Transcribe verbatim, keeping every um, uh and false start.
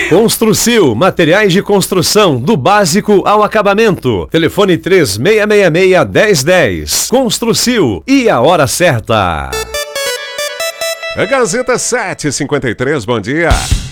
Construcil, materiais de construção, do básico ao acabamento. Telefone três seis seis seis, um zero um zero. Construcil e a hora certa. A Gazeta sete e cinquenta e três, bom dia.